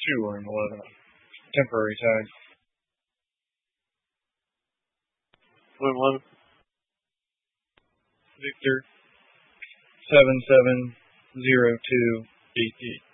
Sure, and we'll have a temporary tag. 11. Victor 7702 DT.